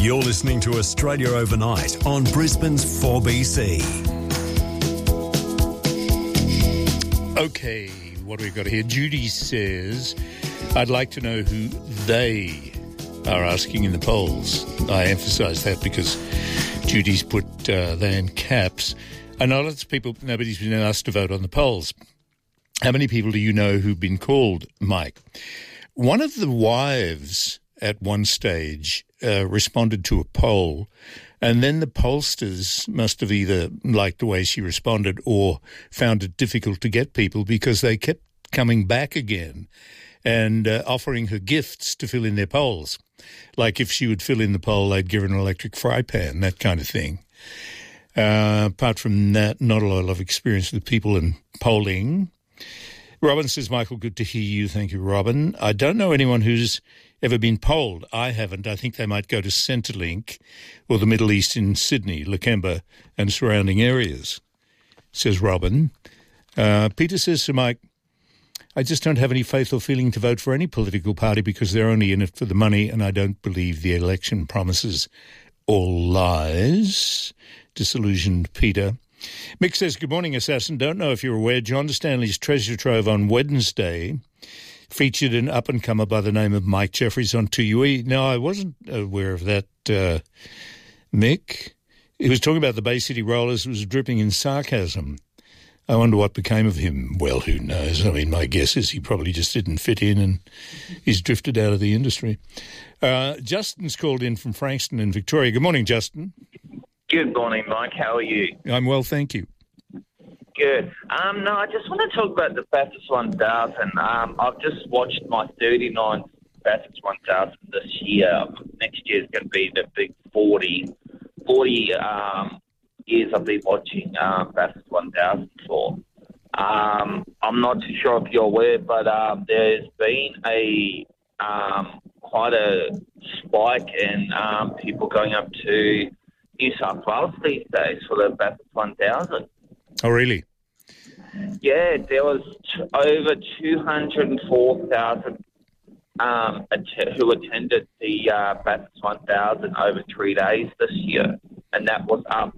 You're listening to Australia Overnight on Brisbane's 4BC. Okay, what do we got here? Judy says, I'd like to know who they are asking in the polls. I emphasise that because Judy's put they in caps. I know lots of people, nobody's been asked to vote on the polls. How many people do you know who've been called, Mike? One of the wives at one stage responded to a poll, and then the pollsters must have either liked the way she responded or found it difficult to get people because they kept coming back again and offering her gifts to fill in their polls. Like if she would fill in the poll, they'd give her an electric fry pan, that kind of thing. Apart from that, not a lot of experience with people in polling. Robin says, Michael, good to hear you. Thank you, Robin. I don't know anyone who's ever been polled. I haven't. I think they might go to Centrelink or the Middle East in Sydney, Lakemba and surrounding areas, says Robin. Peter says to Mike, I just don't have any faith or feeling to vote for any political party because they're only in it for the money, and I don't believe the election promises all lies. Disillusioned Peter. Mick says, good morning, Assassin. Don't know if you're aware, John Stanley's Treasure Trove on Wednesday featured an up-and-comer by the name of Mike Jeffries on 2UE. Now, I wasn't aware of that, Mick. He was talking about the Bay City Rollers, was dripping in sarcasm. I wonder what became of him. Well, who knows? I mean, my guess is he probably just didn't fit in and he's drifted out of the industry. Justin's called in from Frankston in Victoria. Good morning, Justin. Good morning, Mike. How are you? I'm well, thank you. Good. No, I just want to talk about the Bathurst 1000. I've just watched my 39th Bathurst 1000 this year. Next year is going to be the big 40 years I've been watching Bathurst 1000 for. I'm not too sure if you're aware, but there's been a quite a spike in people going up to New South Wales these days for the Bathurst 1000. Oh, really? Yeah, there was over 204,000 who attended the Bathurst 1000 over 3 days this year, and that was up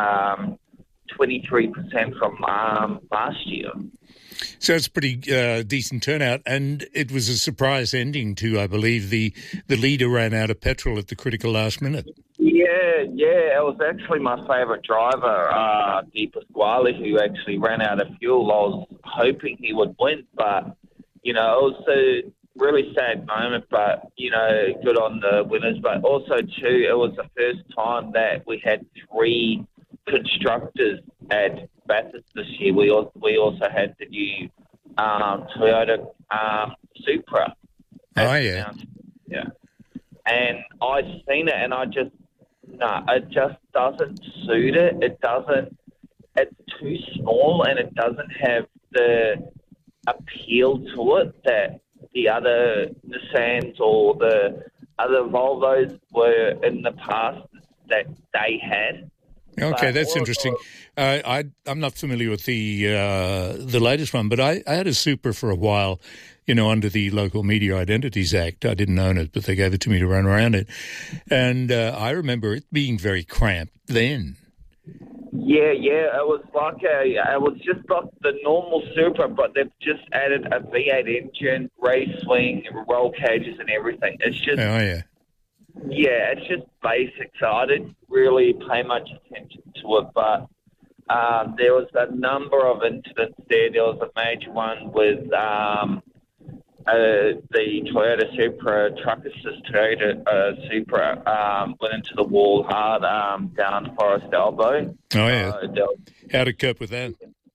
23% from last year. So it's pretty decent turnout, and it was a surprise ending too. I believe the leader ran out of petrol at the critical last minute. Yeah, it was actually my favourite driver, Deepa Squali, who actually ran out of fuel. I was hoping he would win, but, you know, it was a really sad moment, but, you know, good on the winners. But also, too, it was the first time that we had three constructors at Bathurst this year. We also had the new Toyota Supra. Oh, yeah. Yeah. And I've seen it, and it just doesn't suit it. It's too small, and it doesn't have the appeal to it that the other Nissans or the other Volvos were in the past that they had. Okay, that's interesting. I'm not familiar with the latest one, but I had a Supra for a while, you know, under the Local Media Identities Act. I didn't own it, but they gave it to me to run around it. And I remember it being very cramped then. Yeah, it was just like the normal Supra, but they've just added a V8 engine, race swing, roll cages and everything. It's just... Oh, yeah. Yeah, it's just basic, so I didn't really pay much attention to it, but there was a number of incidents there. There was a major one with the Toyota Supra, truck assist Toyota Supra, went into the wall hard down Forest Elbow. Oh, yeah. How to cope with that?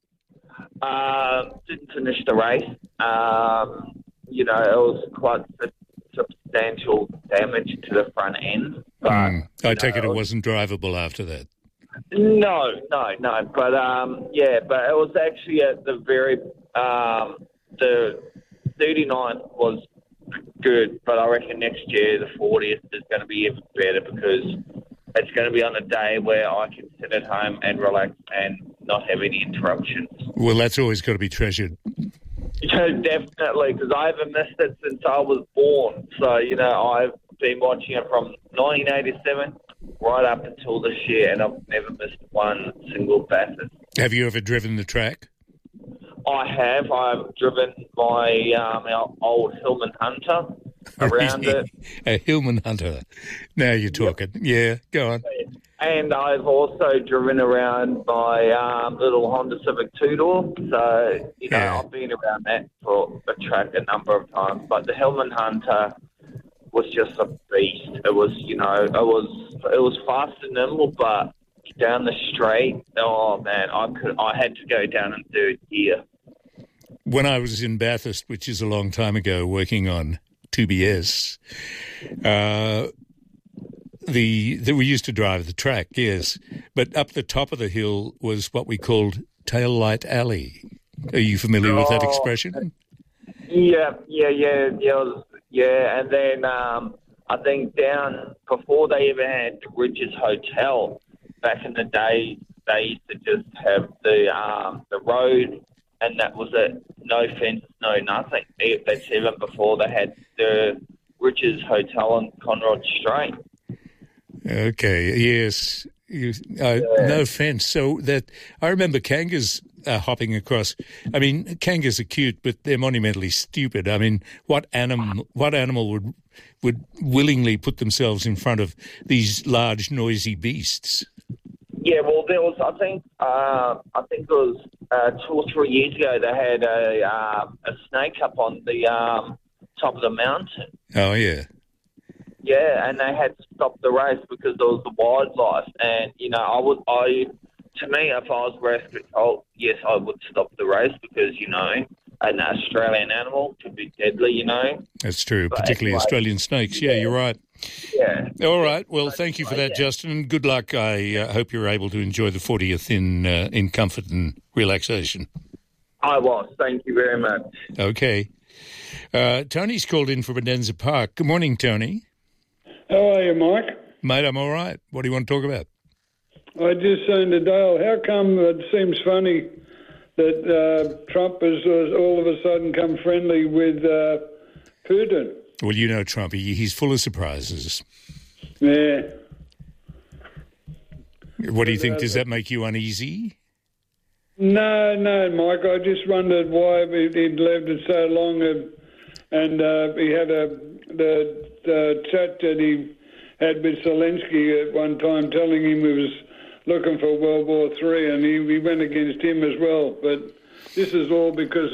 Didn't finish the race. You know, it was quite substantial damage to the front end. But, I take it wasn't drivable after that. No. But, but it was actually at the very, the 39th was good, but I reckon next year the 40th is going to be even better because it's going to be on a day where I can sit at home and relax and not have any interruptions. Well, that's always got to be treasured. Yeah, definitely, because I haven't missed it since I was born. So, you know, been watching it from 1987 right up until this year, and I've never missed one single Bathurst. Have you ever driven the track? I have. I've driven my our old Hillman Hunter around it. A Hillman Hunter. Now you're talking. Yep. Yeah, go on. And I've also driven around my little Honda Civic two-door. So, I've been around that for a track a number of times. But the Hillman Hunter was just a beast. It was, it was fast and nimble, but down the straight, oh man, I had to go down in third gear. When I was in Bathurst, which is a long time ago, working on 2BS, we used to drive the track, yes, but up the top of the hill was what we called Tail Light Alley. Are you familiar with that expression? Yeah. And then I think down before they ever had Ridges Hotel, back in the day, they used to just have the road, and that was it. No fence, no nothing. That's even before they had the Ridges Hotel on Conrod Strait. Okay, yes. No fence. So that I remember kangas hopping across. I mean, kangas are cute, but they're monumentally stupid. I mean, what animal would willingly put themselves in front of these large, noisy beasts? Yeah, well, there was. I think it was 2 or 3 years ago. They had a snake up on the top of the mountain. Oh yeah. Yeah, and they had to stop the race because there was the wildlife. And to me, if I was race control, yes, I would stop the race because an Australian animal could be deadly. That's true, but particularly anyway, Australian snakes. Yeah, you're right. Yeah. All right. Well, thank you for that, Justin, and good luck. I hope you're able to enjoy the 40th in comfort and relaxation. I was. Thank you very much. Okay. Tony's called in from Adenza Park. Good morning, Tony. How are you, Mike? Mate, I'm all right. What do you want to talk about? I just saying to Dale, how come it seems funny that Trump has all of a sudden come friendly with Putin? Well, you know Trump, he's full of surprises. Yeah. What do you think? Does that make you uneasy? No, Mike. I just wondered why he'd lived it so long and he had the chat that he had with Zelensky at one time telling him he was looking for World War III, and he went against him as well. But this is all because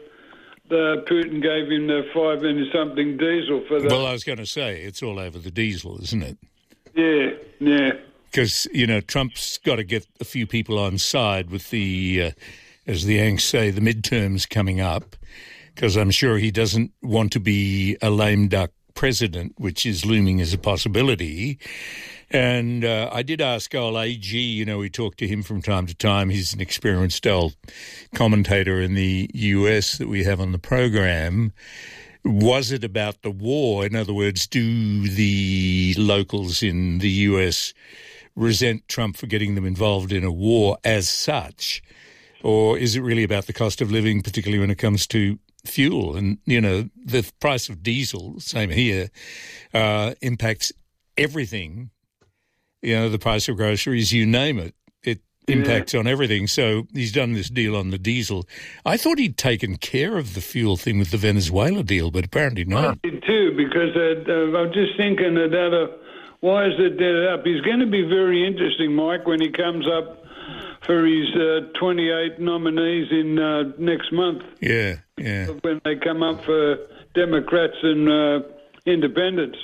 Putin gave him the 5-something diesel for that. Well, I was going to say, it's all over the diesel, isn't it? Yeah. Because, Trump's got to get a few people on side with the, as the Yanks say, the midterms coming up, because I'm sure he doesn't want to be a lame duck president, which is looming as a possibility. And I did ask old AG, we talk to him from time to time. He's an experienced old commentator in the US that we have on the program. Was it about the war? In other words, do the locals in the US resent Trump for getting them involved in a war as such? Or is it really about the cost of living, particularly when it comes to fuel? And, the price of diesel, same here, impacts everything. The price of groceries, you name it. It impacts on everything. So he's done this deal on the diesel. I thought he'd taken care of the fuel thing with the Venezuela deal, but apparently not. I did too, because I'm just thinking that why is it dead up? He's going to be very interesting, Mike, when he comes up for his 28 nominees in next month. Yeah. When they come up for Democrats and Independents.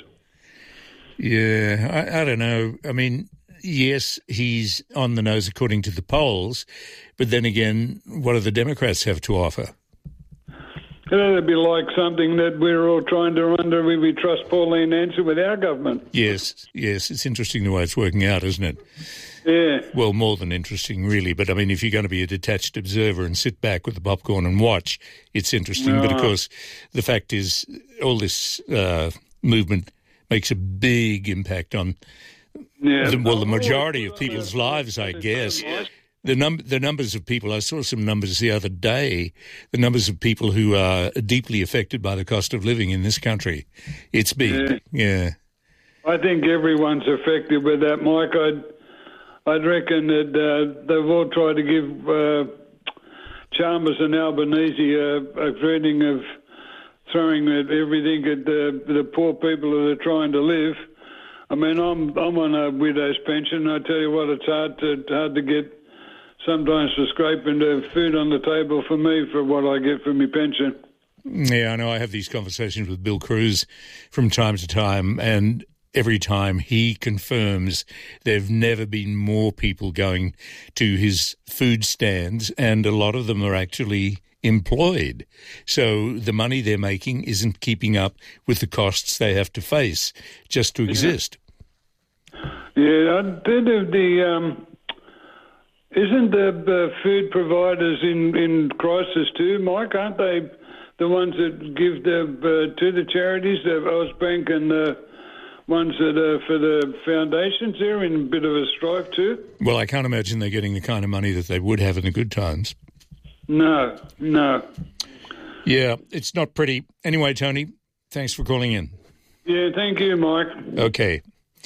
Yeah, I don't know. I mean, yes, he's on the nose according to the polls, but then again, what do the Democrats have to offer? It'd be like something that we're all trying to wonder if we trust Pauline Hanson with our government. Yes, it's interesting the way it's working out, isn't it? Yeah. Well, more than interesting, really. But, I mean, if you're going to be a detached observer and sit back with the popcorn and watch, it's interesting. No. But, of course, the fact is all this movement makes a big impact on, the majority of people's lives, I guess. The numbers of people, I saw some numbers the other day, the numbers of people who are deeply affected by the cost of living in this country. It's big, yeah. I think everyone's affected with that, Mike. I'd reckon that they've all tried to give Chalmers and Albanese a threatening of throwing everything at the poor people that are trying to live. I mean, I'm on a widow's pension. I tell you what, it's hard to get sometimes for scraping the food on the table for me for what I get for my pension. Yeah, I know. I have these conversations with Bill Cruz from time to time, and every time he confirms there have never been more people going to his food stands, and a lot of them are actually employed. So the money they're making isn't keeping up with the costs they have to face just to exist. Yeah, isn't the food providers in crisis too, Mike? Aren't they the ones that give to the charities, the Ausbank and the ones that are for the foundations? They're in a bit of a strife too. Well, I can't imagine they're getting the kind of money that they would have in the good times. No. Yeah, it's not pretty. Anyway, Tony, thanks for calling in. Yeah, thank you, Mike. Okay.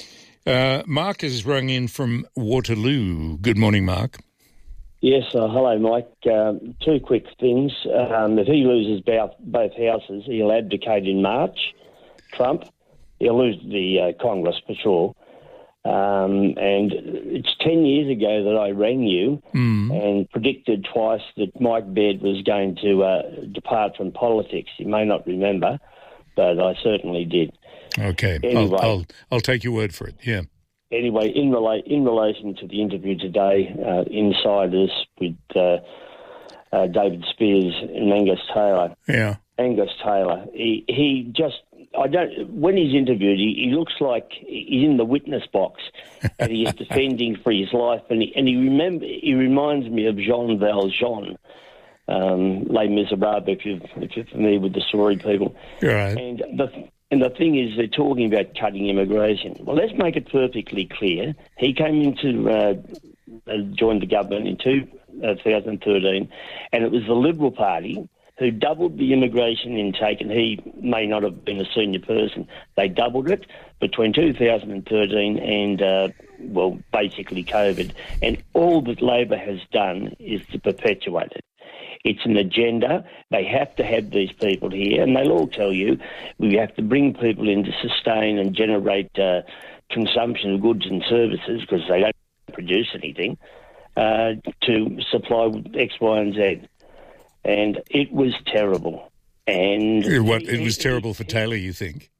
Mark has rung in from Waterloo. Good morning, Mark. Yes, hello, Mike. Two quick things. If he loses both houses, he'll abdicate in March, Trump. He'll lose the Congress for sure. And it's 10 years ago that I rang you and predicted twice that Mike Baird was going to depart from politics. You may not remember, but I certainly did. Okay, anyway, I'll take your word for it, yeah. Anyway, in relation to the interview today, Insiders with David Spears and Angus Taylor. Yeah. Angus Taylor, he just... when he's interviewed, he looks like he's in the witness box and he is defending for his life. And he reminds me of Jean Valjean, Les Miserables, if you're familiar with the story, people. Right. And the thing is, they're talking about cutting immigration. Well, let's make it perfectly clear. He came into joined the government in 2013, and it was the Liberal Party who doubled the immigration intake, and he may not have been a senior person. They doubled it between 2013 and, basically COVID. And all that Labor has done is to perpetuate it. It's an agenda. They have to have these people here, and they'll all tell you we have to bring people in to sustain and generate consumption of goods and services because they don't produce anything to supply X, Y, and Z. And it was terrible. And it was terrible for Taylor, you think?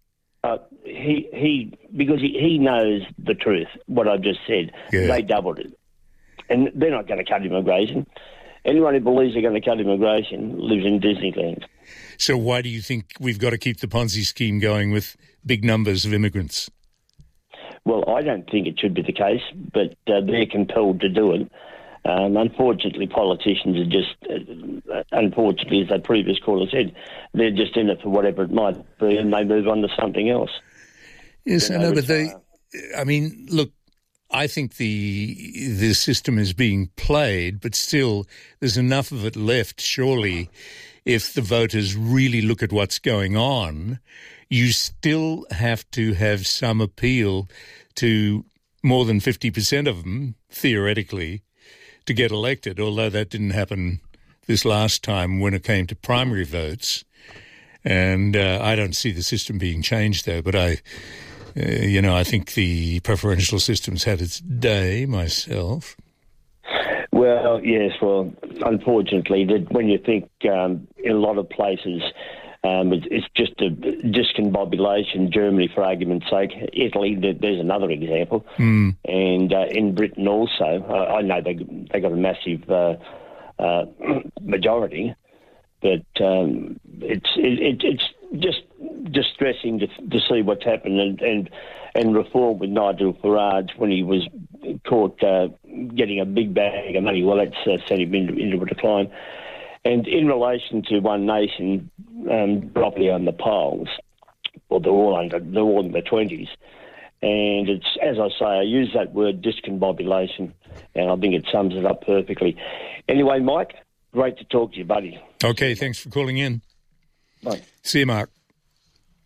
Because he knows the truth, what I've just said. Yeah. They doubled it. And they're not going to cut immigration. Anyone who believes they're going to cut immigration lives in Disneyland. So why do you think we've got to keep the Ponzi scheme going with big numbers of immigrants? Well, I don't think it should be the case, but they're compelled to do it. Unfortunately, politicians are just, unfortunately, as that previous caller said, they're just in it for whatever it might be, and they move on to something else. Yes, I know, but look, I think the system is being played, but still there's enough of it left, surely, if the voters really look at what's going on. You still have to have some appeal to more than 50% of them, theoretically, to get elected, although that didn't happen this last time when it came to primary votes. And I don't see the system being changed, though, but I think the preferential system's had its day myself. Well, yes, unfortunately, when you think in a lot of places it's just a discombobulation. Germany, for argument's sake. Italy, there's another example. And in Britain also. I know they got a massive majority, but it's just distressing to see what's happened and reform with Nigel Farage when he was caught getting a big bag of money. Well, that's sent him into a decline. And in relation to One Nation properly on the polls, well, they're all in the 20s. And it's, as I say, I use that word discombobulation, and I think it sums it up perfectly. Anyway, Mike, great to talk to you, buddy. Okay, thanks for calling in. Bye. See you, Mark.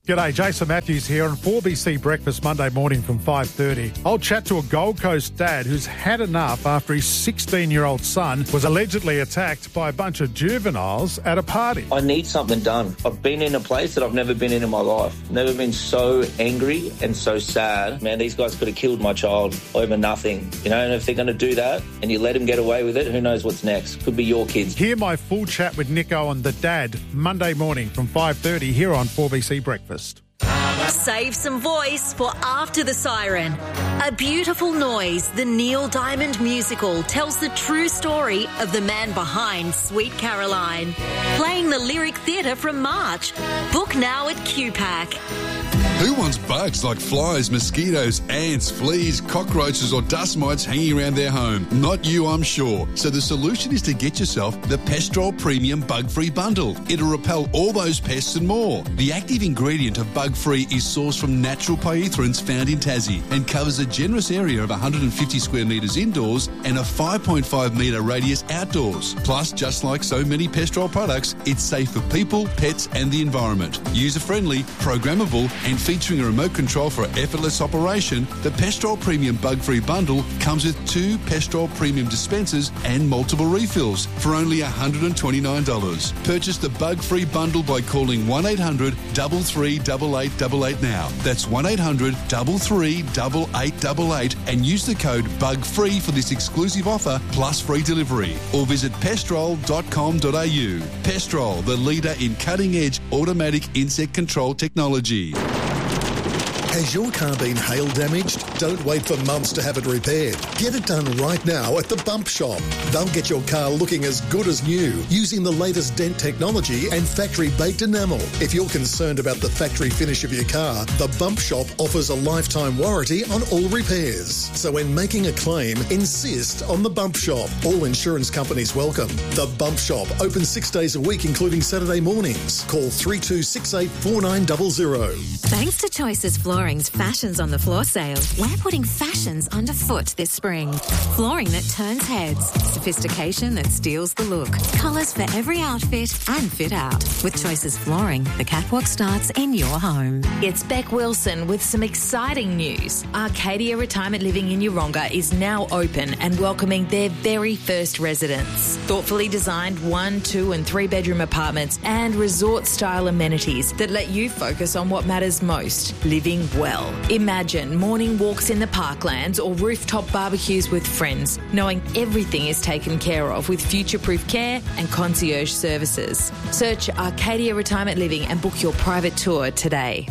G'day, Jason Matthews here on 4BC Breakfast Monday morning from 5:30. I'll chat to a Gold Coast dad who's had enough after his 16-year-old son was allegedly attacked by a bunch of juveniles at a party. I need something done. I've been in a place that I've never been in my life. Never been so angry and so sad. Man, these guys could have killed my child over nothing. You know, and if they're going to do that and you let them get away with it, who knows what's next? Could be your kids. Hear my full chat with Nico and the dad Monday morning from 5:30 here on 4BC Breakfast. Save some voice for After the Siren. A Beautiful Noise, the Neil Diamond musical, tells the true story of the man behind Sweet Caroline. Playing the Lyric Theatre from March. Book now at QPAC. Who wants bugs like flies, mosquitoes, ants, fleas, cockroaches or dust mites hanging around their home? Not you, I'm sure. So the solution is to get yourself the Pestrol Premium Bug-Free Bundle. It'll repel all those pests and more. The active ingredient of Bug-Free is sourced from natural pyrethrins found in Tassie and covers a generous area of 150 square metres indoors and a 5.5 metre radius outdoors. Plus, just like so many Pestrol products, it's safe for people, pets and the environment. User-friendly, programmable and featuring a remote control for effortless operation, the Pestrol Premium Bug-Free Bundle comes with 2 Pestrol Premium dispensers and multiple refills for only $129. Purchase the Bug-Free Bundle by calling 1800 338888 now. That's 1800 338888 and use the code BUGFREE for this exclusive offer plus free delivery. Or visit pestrol.com.au. Pestrol, the leader in cutting-edge automatic insect control technology. Has your car been hail damaged? Don't wait for months to have it repaired. Get it done right now at the Bump Shop. They'll get your car looking as good as new using the latest dent technology and factory-baked enamel. If you're concerned about the factory finish of your car, the Bump Shop offers a lifetime warranty on all repairs. So when making a claim, insist on the Bump Shop. All insurance companies welcome. The Bump Shop, open 6 days a week, including Saturday mornings. Call 3268 4900. Thanks to Choices Flooring's Fashions on the Floor sale, we're putting fashions underfoot this spring. Flooring that turns heads, sophistication that steals the look, colours for every outfit and fit out. With Choices Flooring, the catwalk starts in your home. It's Beck Wilson with some exciting news. Arcadia Retirement Living in Yeronga is now open and welcoming their very first residents. Thoughtfully designed 1, 2 and 3 bedroom apartments and resort-style amenities that let you focus on what matters most, living well. Imagine morning walks in the parklands or rooftop barbecues with friends, knowing everything is taken care of with future-proof care and concierge services. Search Arcadia Retirement Living and book your private tour today.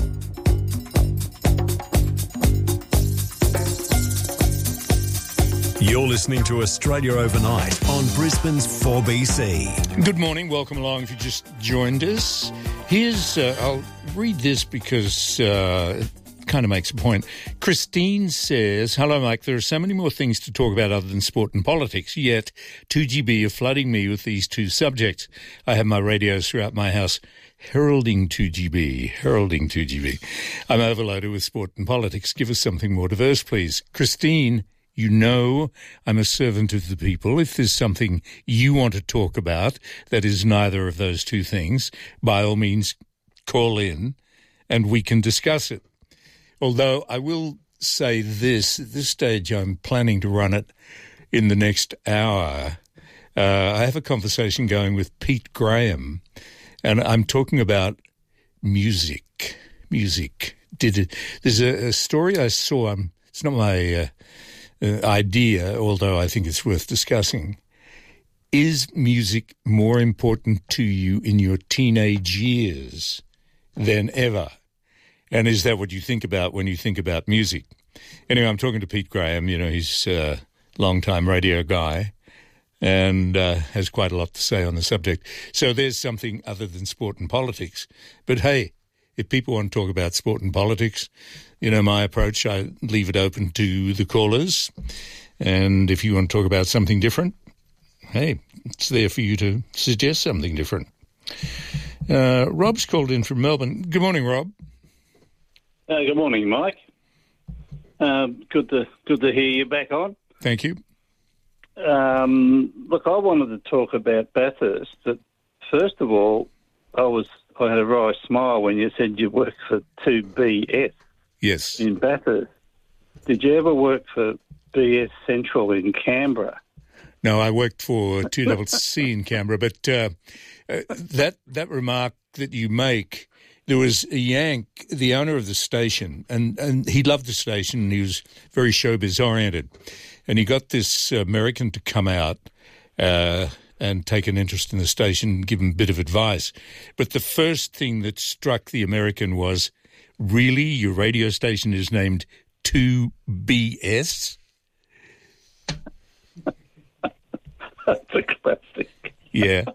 You're listening to Australia Overnight on Brisbane's 4BC. Good morning. Welcome along if you just joined us. Here's, I'll read this because it kind of makes a point. Christine says, hello, Mike. There are so many more things to talk about other than sport and politics, yet 2GB are flooding me with these two subjects. I have my radios throughout my house heralding 2GB. I'm overloaded with sport and politics. Give us something more diverse, please. Christine, you know I'm a servant of the people. If there's something you want to talk about that is neither of those two things, by all means, call in and we can discuss it. Although I will say this, at this stage I'm planning to run it in the next hour. I have a conversation going with Pete Graham, and I'm talking about music. There's a story I saw, it's not my idea, although I think it's worth discussing. Is music more important to you in your teenage years than ever? And is that what you think about when you think about music? Anyway, I'm talking to Pete Graham. You know, he's a long-time radio guy and has quite a lot to say on the subject. So there's something other than sport and politics. But, hey, if people want to talk about sport and politics, you know, my approach, I leave it open to the callers. And if you want to talk about something different, hey, it's there for you to suggest something different. Rob's called in from Melbourne. Good morning, Rob. Good morning, Mike. Good to hear you back on. Thank you. Look, I wanted to talk about Bathurst. That first of all, I was had a wry smile when you said you worked for 2BS. Yes. In Bathurst. Did you ever work for BS Central in Canberra? No, I worked for 2CC in Canberra, but that remark that you make, there was a Yank, the owner of the station, and he loved the station, and he was very showbiz-oriented, and he got this American to come out and take an interest in the station, give him a bit of advice. But the first thing that struck the American was, really, your radio station is named 2BS? That's a classic. Yeah.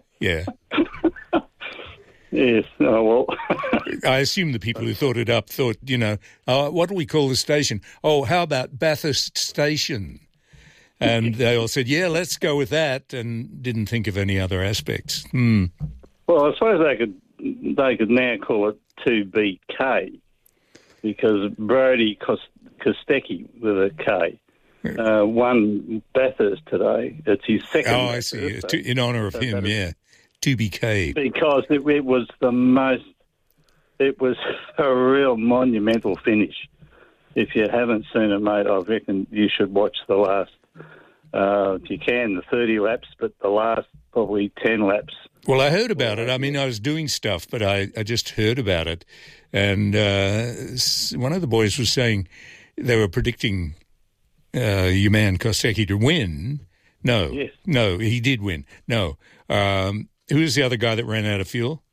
Yes, oh, well. I assume the people who thought it up thought, what do we call the station? Oh, how about Bathurst Station? And they all said, yeah, let's go with that, and didn't think of any other aspects. Well, I suppose they could now call it 2BK, because Brody Kostecki with a K won Bathurst today. It's his second. Oh, I see. In honour of him, yeah. 2BK. Because it was it was a real monumental finish. If you haven't seen it, mate, I reckon you should watch the last, if you can, the 30 laps, but the last probably 10 laps. Well, I heard about it. I mean, I was doing stuff, but I just heard about it. And one of the boys was saying they were predicting your man Kostecki to win. No. Yes. No, he did win. No. Who was the other guy that ran out of fuel?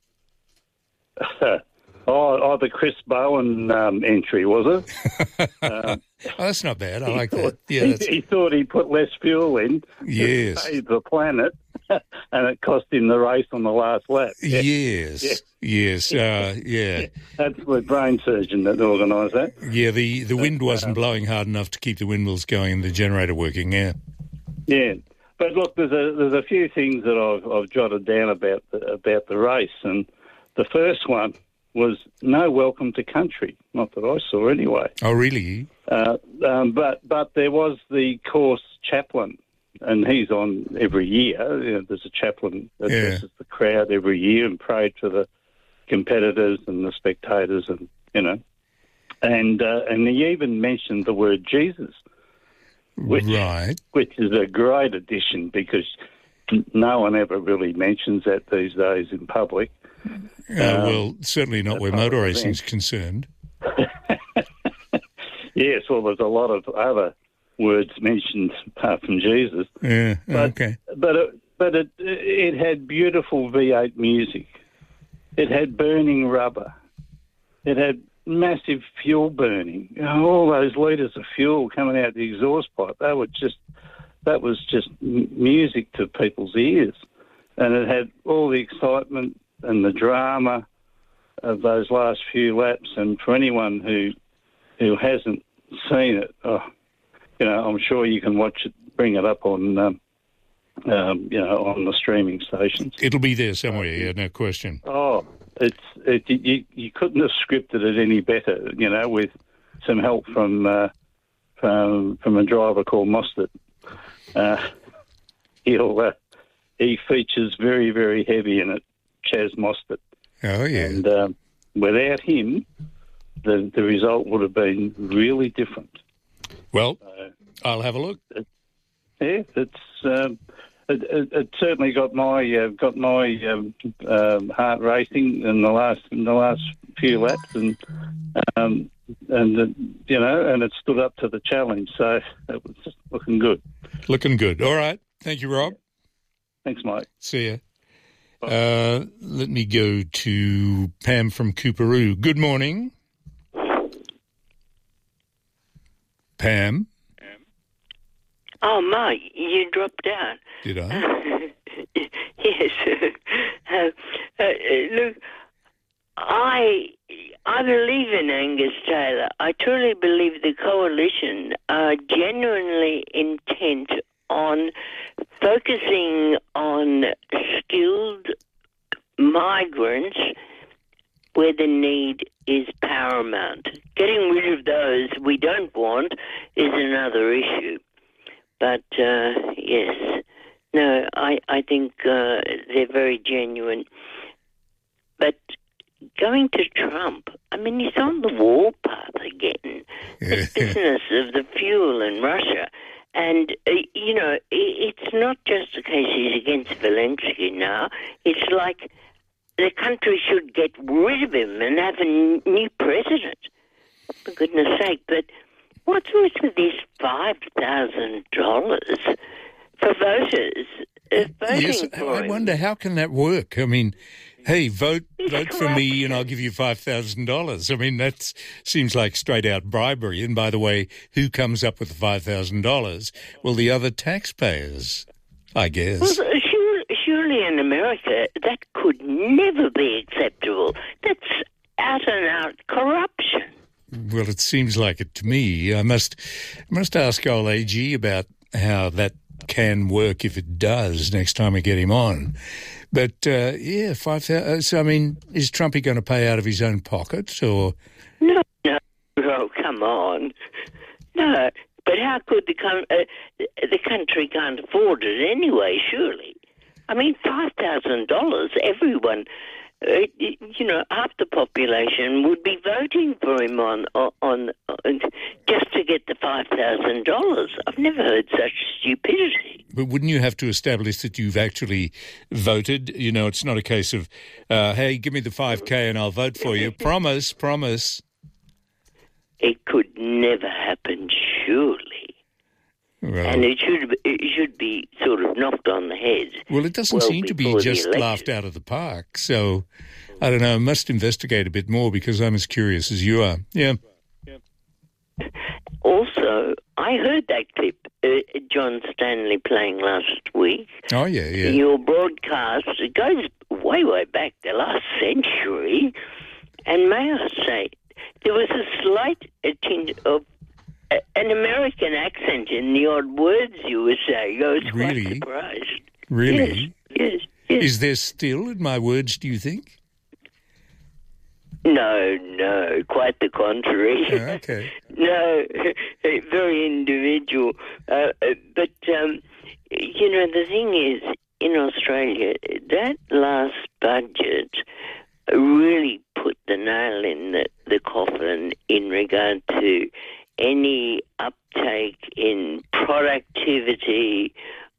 The Chris Bowen entry, was it? That's not bad. I like that. Yeah, he thought he put less fuel in to save the planet, and it cost him the race on the last lap. Yes. Yeah. That's the brain surgeon that organised that. Yeah, the wind wasn't blowing hard enough to keep the windmills going and the generator working, yeah. Yeah. But look, there's a few things that I've jotted down about the race, and the first one was no welcome to country. Not that I saw anyway. Oh, really? But there was the course chaplain, and he's on every year. There's a chaplain that addresses the crowd every year and prayed for the competitors and the spectators, and he even mentioned the word Jesus. Which is a great addition, because no one ever really mentions that these days in public. Well, certainly not where motor racing is concerned. Yes, well, there's a lot of other words mentioned apart from Jesus. Yeah, okay. But it had beautiful V8 music. It had burning rubber. It had massive fuel burning. All those litres of fuel coming out the exhaust pipe. That was just music to people's ears. And it had all the excitement and the drama of those last few laps. And for anyone who hasn't seen it, I'm sure you can watch it, bring it up on on the streaming stations. It'll be there somewhere, yeah, no question. Oh, you couldn't have scripted it any better, with some help from a driver called Mostert. He features very, very heavy in it, Chaz Mostert. Oh, yeah. And without him, the result would have been really different. Well, I'll have a look. It certainly got my heart racing in the last few laps, and it stood up to the challenge. So it was just looking good. Looking good. All right. Thank you, Rob. Thanks, Mike. See ya. Let me go to Pam from Cooperoo. Good morning. Pam? Oh, Mike, you dropped out. Did I? Yes. Look, I believe in Angus Taylor. I truly believe the coalition are genuinely intent on focusing on skilled migrants where the need is paramount. Getting rid of those we don't want is another issue. But, yes, no, I think they're very genuine. But going to Trump, I mean, he's on the warpath again. The business of the fuel in Russia. And, it's not just a case he's against Zelensky now. It's like the country should get rid of him and have a new president. For goodness sake. But what's with this $5,000 for voters? Yes, I wonder, how can that work? I mean, hey, vote for me and I'll give you $5,000. I mean, that seems like straight-out bribery. And by the way, who comes up with the $5,000? Well, the other taxpayers, I guess. Well, surely in America that could never be acceptable. That's out-and-out corruption. Well, it seems like it to me. I must ask old AG about how that can work, if it does, next time we get him on. But, 5,000. So, I mean, is Trumpy going to pay out of his own pocket, or? No, come on. No, but how could the country can't afford it anyway, surely? I mean, $5,000, everyone, half the population would be voting for him on just to get the $5,000. I've never heard such stupidity. But wouldn't you have to establish that you've actually voted? You know, it's not a case of, hey, give me the $5,000 and I'll vote for you. Promise. It could never happen, surely. Well, and it should be sort of knocked on the head. Well, it doesn't seem to be just laughed out of the park. So, I don't know, I must investigate a bit more because I'm as curious as you are. Yeah. Also, I heard that clip, John Stanley playing last week. Oh, yeah. Your broadcast, it goes way, way back, the last century. And may I say, there was a slight tinge of an American accent in the odd words you were saying. I was quite surprised. Really? Yes. Is there still in my words, do you think? No, quite the contrary. Oh, okay. No, very individual. But, the thing is, in Australia, that last budget really put the nail in the coffin in regard to any uptake in productivity,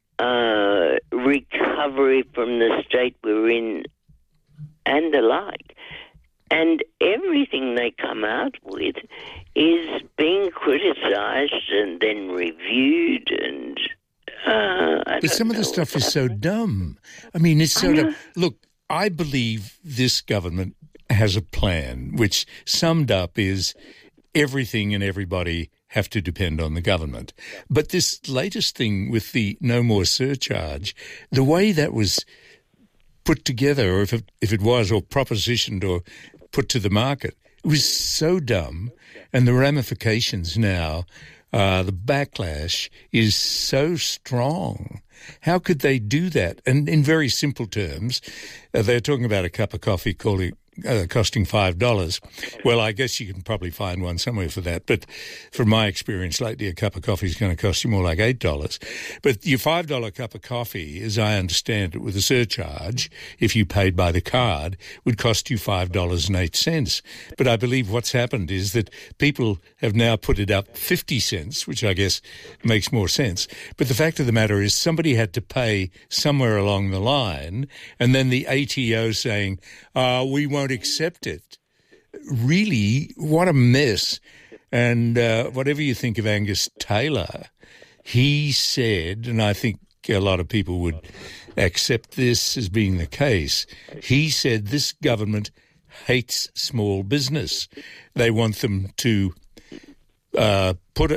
recovery from the state we're in, and the like. And everything they come out with is being criticised and then reviewed and... but some of the stuff is so dumb. I mean, it's so dumb. Look, I believe this government has a plan which summed up is everything and everybody have to depend on the government. But this latest thing with the no more surcharge, the way that was put together, or if it was, or propositioned or put to the market, it was so dumb. And the ramifications now, the backlash is so strong. How could they do that? And in very simple terms, they're talking about a cup of coffee costing $5. Well, I guess you can probably find one somewhere for that. But from my experience lately, a cup of coffee is going to cost you more like $8. But your $5 cup of coffee, as I understand it, with a surcharge, if you paid by the card, would cost you $5.08. But I believe what's happened is that people have now put it up 50 cents, which I guess makes more sense. But the fact of the matter is somebody had to pay somewhere along the line, and then the ATO saying, we won't accept it. Really, what a mess. And whatever you think of Angus Taylor, he said, and I think a lot of people would accept this as being the case, he said this government hates small business. They want them to put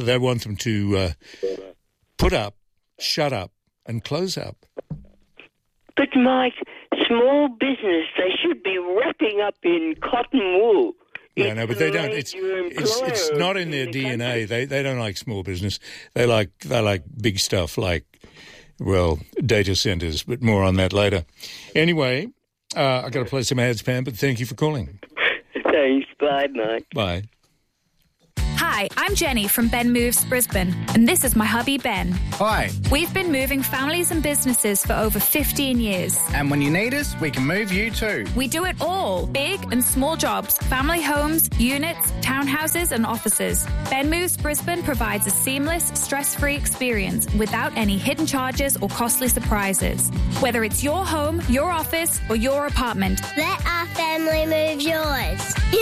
up, shut up, and close up. But, Mike, small business, they should be wrapping up in cotton wool. No, but they don't. It's not in their DNA. They don't like small business. They like big stuff like, well, data centres, but more on that later. Anyway, I've got to play some ads, Pam, but thank you for calling. Thanks. Bye, Mike. Bye. Hi, I'm Jenny from Ben Moves Brisbane, and this is my hubby Ben. Hi. We've been moving families and businesses for over 15 years. And when you need us, we can move you too. We do it all, big and small jobs, family homes, units, townhouses and offices. Ben Moves Brisbane provides a seamless, stress-free experience without any hidden charges or costly surprises. Whether it's your home, your office or your apartment. Let our family move yours.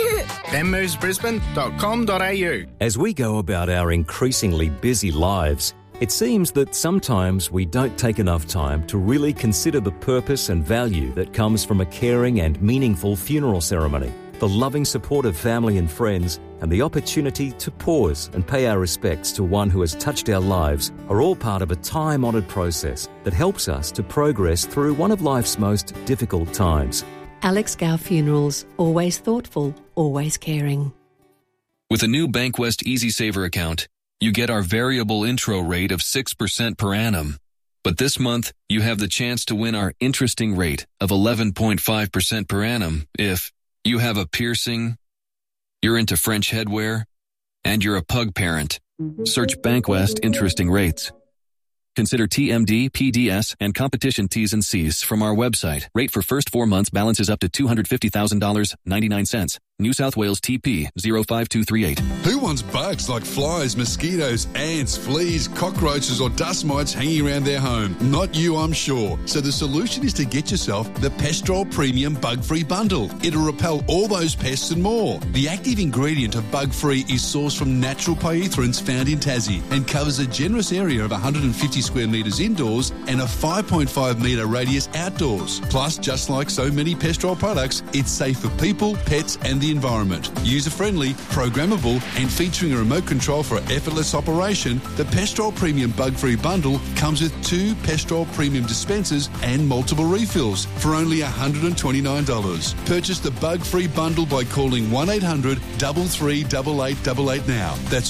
benmovesbrisbane.com.au. As we go about our increasingly busy lives, it seems that sometimes we don't take enough time to really consider the purpose and value that comes from a caring and meaningful funeral ceremony. The loving support of family and friends and the opportunity to pause and pay our respects to one who has touched our lives are all part of a time-honoured process that helps us to progress through one of life's most difficult times. Alex Gow Funerals. Always thoughtful, always caring. With a new Bankwest EasySaver account, you get our variable intro rate of 6% per annum. But this month, you have the chance to win our interesting rate of 11.5% per annum if you have a piercing, you're into French headwear, and you're a pug parent. Search Bankwest Interesting Rates. Consider TMD, PDS, and competition T's and C's from our website. Rate for first 4 months balances up to $250,000, 99 cents. New South Wales TP 05238. Who wants bugs like flies, mosquitoes, ants, fleas, cockroaches, or dust mites hanging around their home? Not you, I'm sure. So the solution is to get yourself the Pestrol Premium Bug-Free Bundle. It'll repel all those pests and more. The active ingredient of Bug-Free is sourced from natural pyrethroids found in Tassie and covers a generous area of 150 square metres indoors and a 5.5 metre radius outdoors. Plus, just like so many Pestrol products, it's safe for people, pets, and the environment. User-friendly, programmable, and featuring a remote control for effortless operation, the Pestrol Premium Bug-Free Bundle comes with 2 Pestrol Premium dispensers and multiple refills for only $129. Purchase the Bug-Free Bundle by calling 1-800-338888 now. That's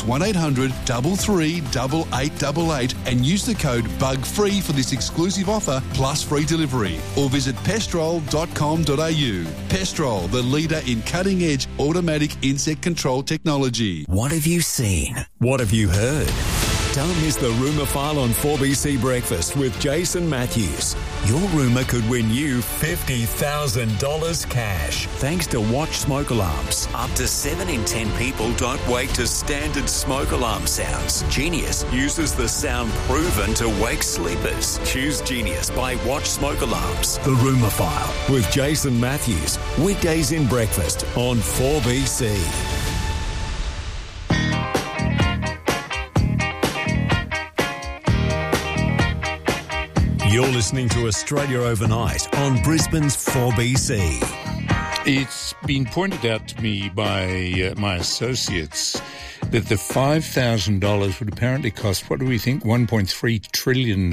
1-800-338888 and use the code BUGFREE for this exclusive offer plus free delivery. Or visit pestrol.com.au. Pestrol, the leader in cutting-edge automatic insect control technology. What have you seen? What have you heard? Don't miss the Rumour File on 4BC Breakfast with Jason Matthews. Your rumour could win you $50,000 cash thanks to Watch Smoke Alarms. Up to 7 in 10 people don't wake to standard smoke alarm sounds. Genius uses the sound proven to wake sleepers. Choose Genius by Watch Smoke Alarms. The Rumour File with Jason Matthews. Weekdays in breakfast on 4BC. You're listening to Australia Overnight on Brisbane's 4BC. It's been pointed out to me by my associates that the $5,000 would apparently cost, what do we think, $1.3 trillion.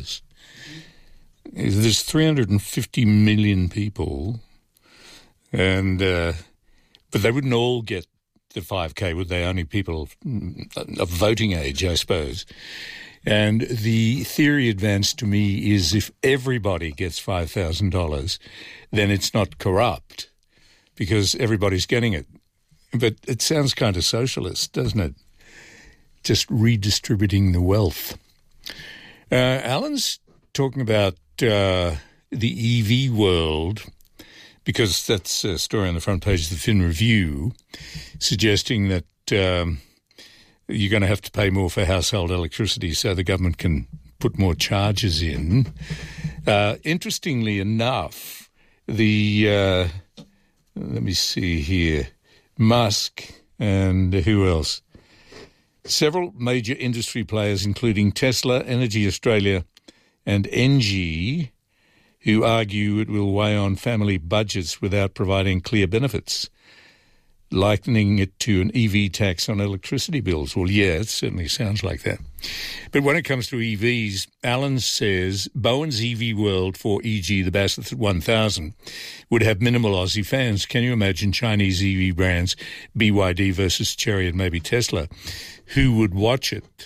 There's 350 million people, and but they wouldn't all get the 5K, would they? Only people of voting age, I suppose. And the theory advanced to me is if everybody gets $5,000, then it's not corrupt because everybody's getting it. But it sounds kind of socialist, doesn't it? Just redistributing the wealth. Alan's talking about the EV world because that's a story on the front page of the Fin Review suggesting that you're going to have to pay more for household electricity so the government can put more charges in. Interestingly enough, let me see here, Musk and who else? Several major industry players, including Tesla, Energy Australia and Engie, who argue it will weigh on family budgets without providing clear benefits, likening it to an EV tax on electricity bills. Well, yeah, it certainly sounds like that. But when it comes to EVs, Alan says Bowen's EV World for, e.g., the Bassett 1000, would have minimal Aussie fans. Can you imagine Chinese EV brands, BYD versus Chery and maybe Tesla, who would watch it?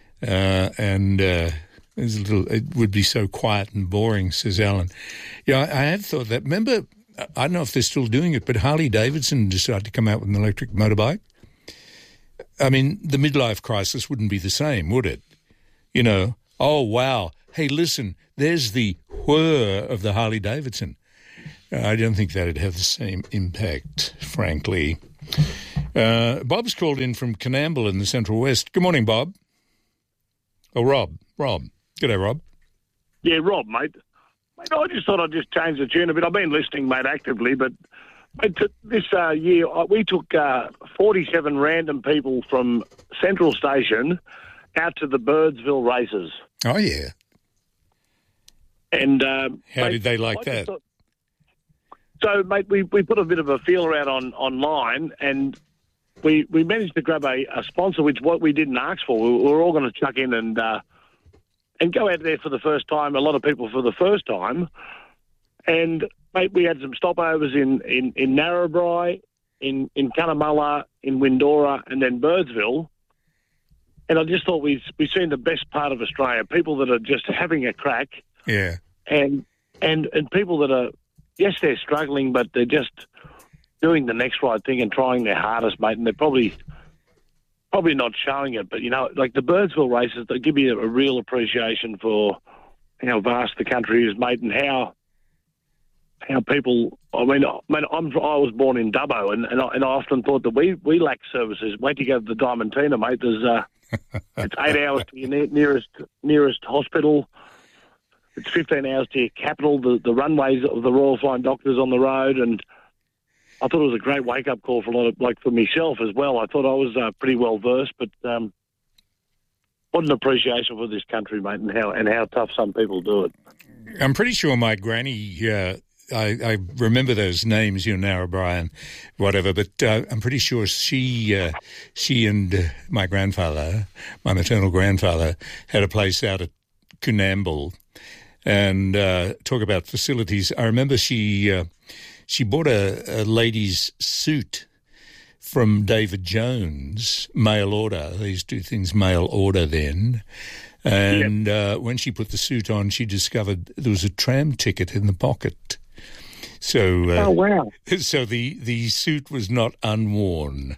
It would be so quiet and boring, says Alan. Yeah, I had thought that. Remember, I don't know if they're still doing it, but Harley Davidson decided to come out with an electric motorbike. I mean, the midlife crisis wouldn't be the same, would it? You know, oh, wow, hey, listen, there's the whir of the Harley-Davidson. I don't think that would have the same impact, frankly. Bob's called in from Coonamble in the Central West. Good morning, Bob. Oh, Rob. G'day, Rob. Yeah, Rob, mate. Mate, I just thought I'd just change the tune a bit. I've been listening, mate, actively, but mate, this year we took 47 random people from Central Station out to the Birdsville races. Oh, yeah. And how did they like that? So, mate, we put a bit of a feeler out online, and we managed to grab a sponsor, which what we didn't ask for. We were all going to chuck in and go out there for the first time. A lot of people for the first time, and mate, we had some stopovers in Narrabri, in Cunnamulla, in Windora, and then Birdsville. And I just thought we've seen the best part of Australia. People that are just having a crack. Yeah. And people that are, yes, they're struggling, but they're just doing the next right thing and trying their hardest, mate. And they're probably not showing it. But, you know, like the Birdsville races, they give you a real appreciation for how vast the country is, mate, and how people. I was born in Dubbo, and I often thought that we lack services. Wait to go to the Diamantina, mate. There's it's 8 hours to your nearest hospital. It's 15 hours to your capital. The runways of the Royal Flying Doctors on the road, and I thought it was a great wake up call for a lot of, like, for myself as well. I thought I was pretty well versed, but what an appreciation for this country, mate, and how tough some people do it. I'm pretty sure my granny. I remember those names, you know, Narrabri and whatever, but I'm pretty sure she and my grandfather, my maternal grandfather, had a place out at Coonamble. And talk about facilities. I remember she bought a lady's suit from David Jones, mail order. They used to do things mail order then. And when she put the suit on, she discovered there was a tram ticket in the pocket. So, oh, wow. So the suit was not unworn.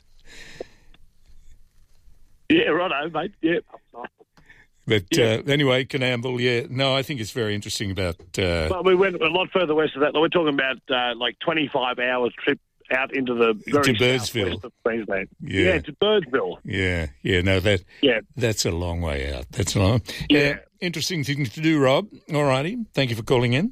Yeah, righto, mate. Yeah. But anyway, Coonamble, yeah. No, I think it's very interesting about... Well, we went a lot further west of that. We're talking about like 25 hours trip out into the very Birdsville. Of Queensland. Yeah, to Birdsville. Yeah. No, that's a long way out. That's a long... Yeah. Interesting thing to do, Rob. All righty. Thank you for calling in.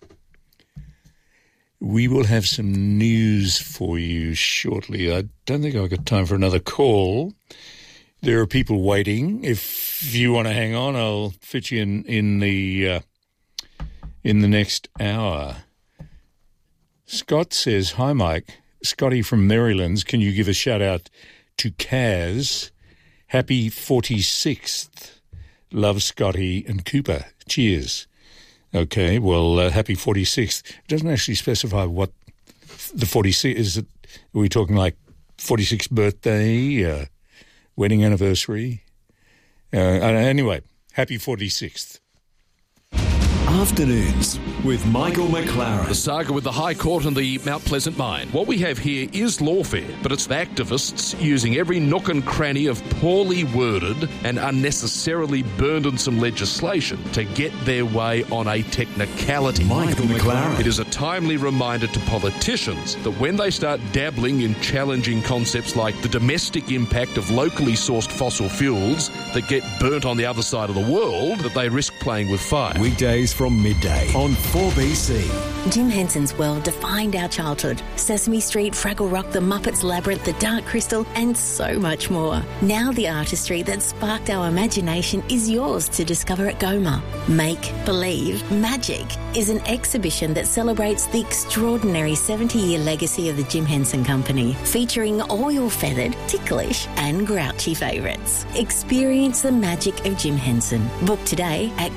We will have some news for you shortly. I don't think I've got time for another call. There are people waiting. If you want to hang on, I'll fit you in the next hour. Scott says, "Hi, Mike. Scotty from Marylands. Can you give a shout out to Kaz? Happy 46th. Love, Scotty and Cooper. Cheers." Okay, well, happy 46th. It doesn't actually specify what the 46 is. Are we talking like 46th birthday? Wedding anniversary. Anyway, happy 46th. Afternoons with Michael McLaren. The saga with the High Court and the Mount Pleasant mine. What we have here is lawfare, but it's activists using every nook and cranny of poorly worded and unnecessarily burdensome legislation to get their way on a technicality. Michael McLaren. It is a timely reminder to politicians that when they start dabbling in challenging concepts like the domestic impact of locally sourced fossil fuels that get burnt on the other side of the world, that they risk playing with fire. Weekdays from midday on 4BC. Jim Henson's world defined our childhood. Sesame Street, Fraggle Rock, The Muppets Labyrinth, The Dark Crystal, and so much more. Now the artistry that sparked our imagination is yours to discover at Goma. Make Believe Magic is an exhibition that celebrates the extraordinary 70-year legacy of the Jim Henson Company, featuring all your feathered, ticklish and grouchy favourites. Experience the magic of Jim Henson. Book today at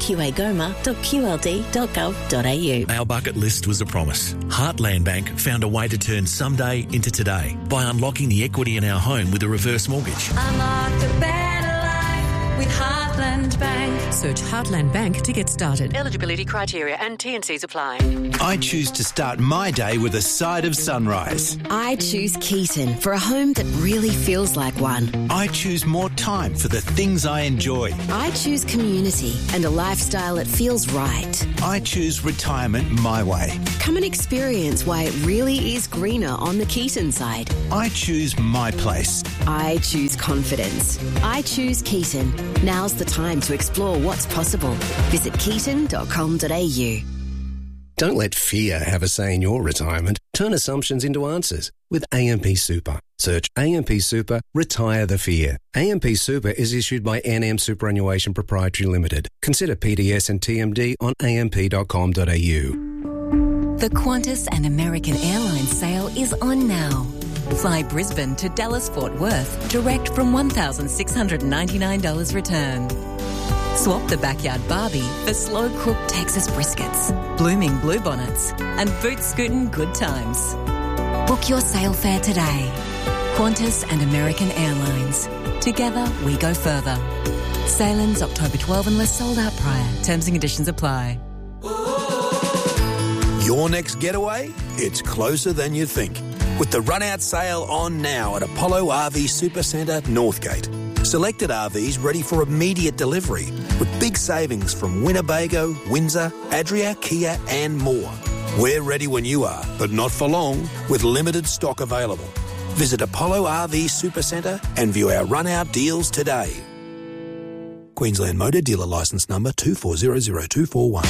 qagoma.qld.gov.au. Our bucket list was a promise. Heartland Bank found a way to turn someday into today by unlocking the equity in our home with a reverse mortgage. Unlock a better life with Heartland. Heartland Bank. Search Heartland Bank to get started. Eligibility criteria and T&Cs apply. I choose to start my day with a side of sunrise. I choose Keaton for a home that really feels like one. I choose more time for the things I enjoy. I choose community and a lifestyle that feels right. I choose retirement my way. Come and experience why it really is greener on the Keaton side. I choose my place. I choose confidence. I choose Keaton. Now's the time to explore what's possible. Visit keaton.com.au. Don't let fear have a say in your retirement. Turn assumptions into answers with AMP Super. Search AMP Super, retire the fear. AMP Super is issued by NM Superannuation Proprietary Limited. Consider PDS and TMD on amp.com.au. The Qantas and American Airlines sale is on now. Fly Brisbane to Dallas Fort Worth direct from $1,699 return. Swap the backyard Barbie for slow-cooked Texas briskets, blooming bluebonnets and boot-scootin' good times. Book your sail fare today. Qantas and American Airlines. Together we go further. Sail ends October 12 unless sold out prior. Terms and conditions apply. Your next getaway? It's closer than you think. With the run-out sale on now at Apollo RV Supercentre, Northgate. Selected RVs ready for immediate delivery with big savings from Winnebago, Windsor, Adria, Kia and more. We're ready when you are, but not for long, with limited stock available. Visit Apollo RV Supercentre and view our run-out deals today. Queensland Motor Dealer Licence Number 2400241.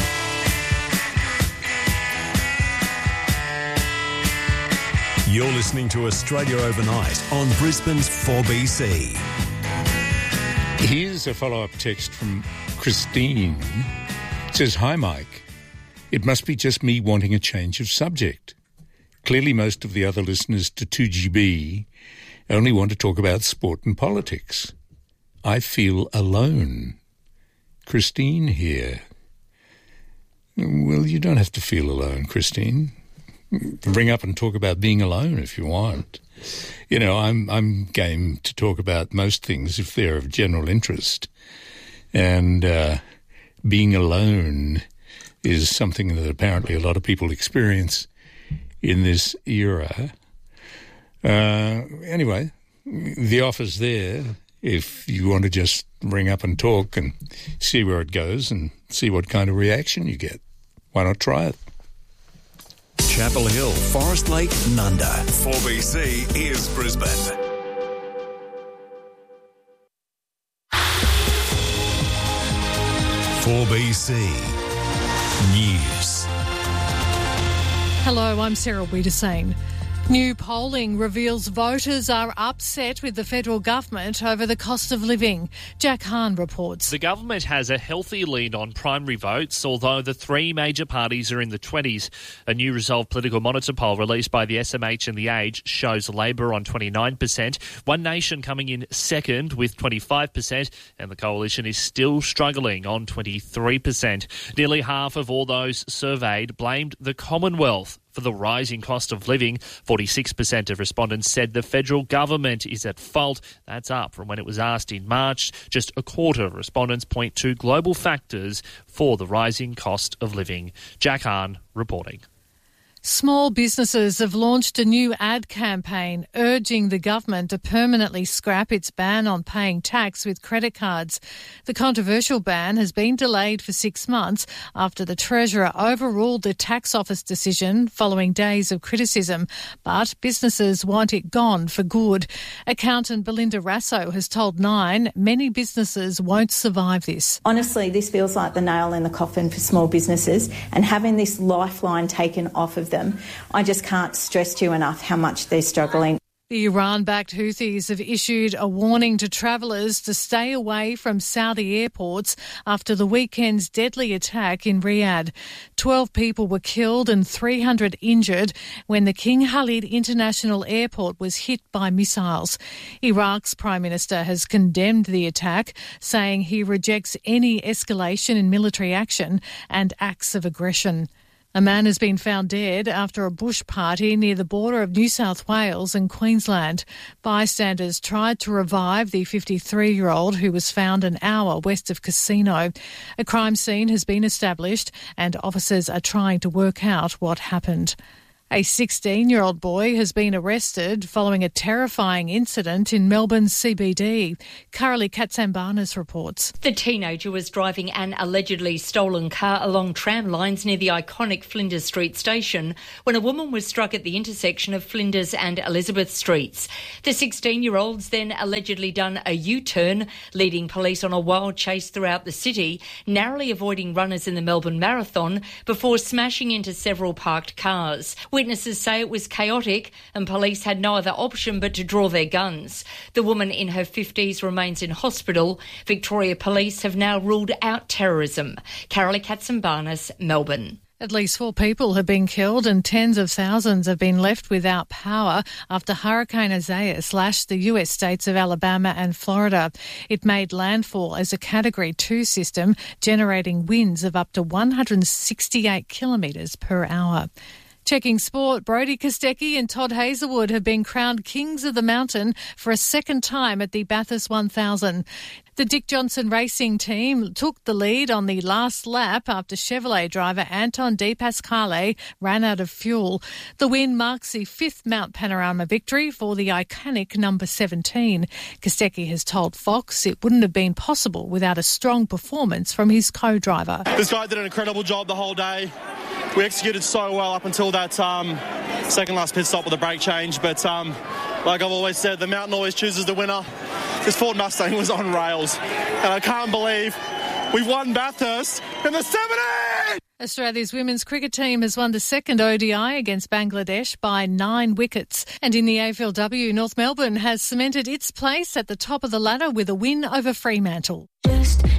You're listening to Australia Overnight on Brisbane's 4BC. Here's a follow-up text from Christine. It says, "Hi, Mike. It must be just me wanting a change of subject. Clearly most of the other listeners to 2GB only want to talk about sport and politics. I feel alone." Christine here. Well, you don't have to feel alone, Christine. Ring up and talk about being alone if you want. You know, I'm game to talk about most things if they're of general interest. And being alone is something that apparently a lot of people experience in this era. Anyway, the offer's there if you want to just ring up and talk and see where it goes and see what kind of reaction you get. Why not try it? Chapel Hill, Forest Lake, Nunda. 4BC is Brisbane. "4BC News." Hello, I'm Sarah Wiedersane. New polling reveals voters are upset with the federal government over the cost of living. Jack Hahn reports. The government has a healthy lead on primary votes, although the three major parties are in the 20s. A new Resolve Political Monitor poll released by the SMH and The Age shows Labor on 29%, One Nation coming in second with 25%, and the Coalition is still struggling on 23%. Nearly half of all those surveyed blamed the Commonwealth for the rising cost of living. 46% of respondents said the federal government is at fault. That's up from when it was asked in March. Just a quarter of respondents point to global factors for the rising cost of living. Jack Hahn reporting. Small businesses have launched a new ad campaign urging the government to permanently scrap its ban on paying tax with credit cards. The controversial ban has been delayed for 6 months after the Treasurer overruled the Tax Office decision following days of criticism, but businesses want it gone for good. Accountant Belinda Rasso has told Nine many businesses won't survive this. Honestly, this feels like the nail in the coffin for small businesses, and having this lifeline taken off of them, I just can't stress to you enough how much they're struggling. The Iran-backed Houthis have issued a warning to travellers to stay away from Saudi airports after the weekend's deadly attack in Riyadh. 12 people were killed and 300 injured when the King Khalid International Airport was hit by missiles. Iraq's Prime Minister has condemned the attack, saying he rejects any escalation in military action and acts of aggression. A man has been found dead after a bush party near the border of New South Wales and Queensland. Bystanders tried to revive the 53-year-old who was found an hour west of Casino. A crime scene has been established and officers are trying to work out what happened. A 16-year-old boy has been arrested following a terrifying incident in Melbourne's CBD. Carolee Katsambanis reports. The teenager was driving an allegedly stolen car along tram lines near the iconic Flinders Street station when a woman was struck at the intersection of Flinders and Elizabeth Streets. The 16-year-old's then allegedly done a U-turn, leading police on a wild chase throughout the city, narrowly avoiding runners in the Melbourne Marathon before smashing into several parked cars. Witnesses say it was chaotic and police had no other option but to draw their guns. The woman in her 50s remains in hospital. Victoria Police have now ruled out terrorism. Carolee Katsambanis, Melbourne. At least 4 people have been killed and tens of thousands have been left without power after Hurricane Isaias lashed the US states of Alabama and Florida. It made landfall as a Category 2 system, generating winds of up to 168 kilometres per hour. Checking sport, Brodie Kostecki and Todd Hazelwood have been crowned Kings of the Mountain for a second time at the Bathurst 1000. The Dick Johnson Racing team took the lead on the last lap after Chevrolet driver Anton De Pasquale ran out of fuel. The win marks the 5th Mount Panorama victory for the iconic number 17. Kostecki has told Fox it wouldn't have been possible without a strong performance from his co-driver. This guy did an incredible job the whole day. We executed so well up until that second last pit stop with a brake change. But like I've always said, the mountain always chooses the winner. This Ford Mustang was on rails. And I can't believe we've won Bathurst in the 70s! Australia's women's cricket team has won the second ODI against Bangladesh by 9 wickets. And in the AFLW, North Melbourne has cemented its place at the top of the ladder with a win over Fremantle. Just